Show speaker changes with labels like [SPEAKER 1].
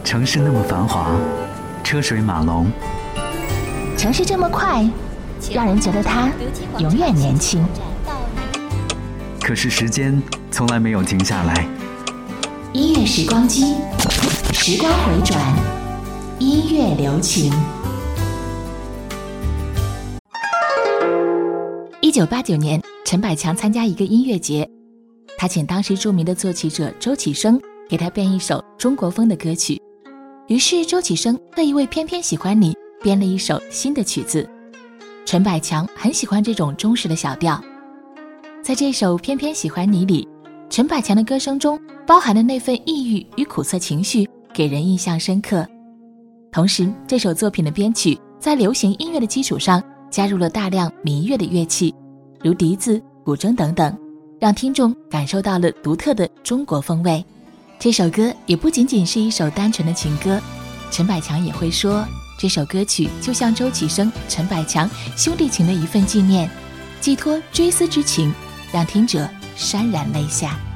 [SPEAKER 1] 城市那么繁华，车水马龙，
[SPEAKER 2] 城市这么快，让人觉得它永远年轻。
[SPEAKER 1] 可是时间从来没有停下来。
[SPEAKER 2] 音乐时光机，时光回转，音乐留情。1989年，陈百强参加一个音乐节，他请当时著名的作曲者周启生给他编一首中国风的歌曲。于是周启生特意为偏偏喜欢你编了一首新的曲子。陈百强很喜欢这种中式的小调，在这首偏偏喜欢你里，陈百强的歌声中包含的那份抑郁与苦涩情绪给人印象深刻。同时，这首作品的编曲在流行音乐的基础上加入了大量民乐的乐器，如笛子、古筝等等，让听众感受到了独特的中国风味。这首歌也不仅仅是一首单纯的情歌，陈百强也会说，这首歌曲就像周启生、陈百强兄弟情的一份纪念，寄托追思之情，让听者潸然泪下。